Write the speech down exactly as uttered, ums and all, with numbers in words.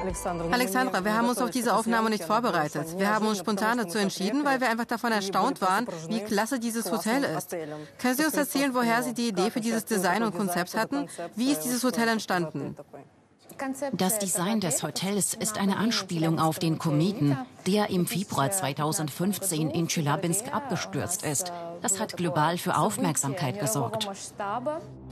Alexandra, wir haben uns auf diese Aufnahme nicht vorbereitet. Wir haben uns spontan dazu entschieden, weil wir einfach davon erstaunt waren, wie klasse dieses Hotel ist. Können Sie uns erzählen, woher Sie die Idee für dieses Design und Konzept hatten? Wie ist dieses Hotel entstanden? Das Design des Hotels ist eine Anspielung auf den Kometen, der im Februar zweitausendfünfzehn in Tscheljabinsk abgestürzt ist. Das hat global für Aufmerksamkeit gesorgt.